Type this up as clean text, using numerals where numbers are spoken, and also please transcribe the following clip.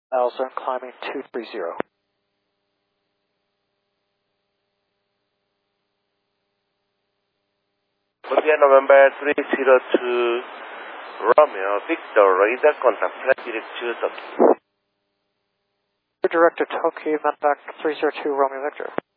Alzone climbing 230. India November 302 Romeo Victor radar contact flight direct to Tokyo. Director Tokyo, Medvac 302 Romeo Victor.